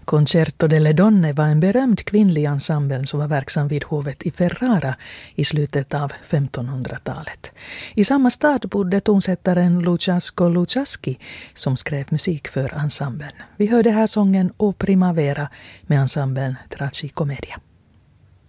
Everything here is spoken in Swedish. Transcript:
Concerto delle Donne var en berömd kvinnlig ensemble som var verksam vid hovet i Ferrara i slutet av 1500-talet. I samma stad bodde tonsättaren Luchasco Luchaschi som skrev musik för ensemblen. Vi hörde här sången O Primavera med ensemblen Tragicomedia.